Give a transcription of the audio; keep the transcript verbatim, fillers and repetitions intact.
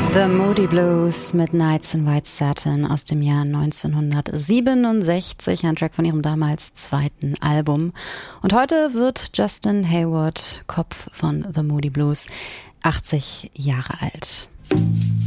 The Moody Blues mit Nights in White Satin aus dem Jahr neunzehnhundertsiebenundsechzig, ein Track von ihrem damals zweiten Album. Und heute wird Justin Hayward, Kopf von The Moody Blues, achtzig Jahre alt.